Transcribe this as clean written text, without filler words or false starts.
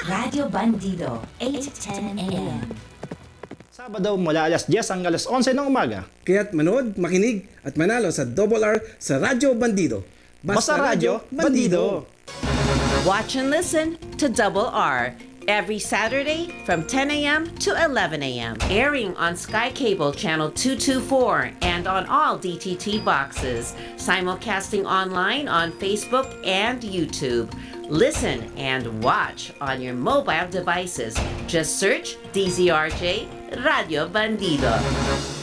Radio Bandido, 8 to 10 a.m. Sabado mula alas 10 hanggang alas 11 ng umaga. Kaya't manood, makinig at manalo sa Double R sa Radyo Bandido. Basta Radyo, Bandido! Watch and listen to Double R every Saturday from 10 a.m. to 11 a.m. Airing on Sky Cable Channel 224 and on all DTT boxes. Simulcasting online on Facebook and YouTube. Listen and watch on your mobile devices. Just search DZRJ Radio Bandido.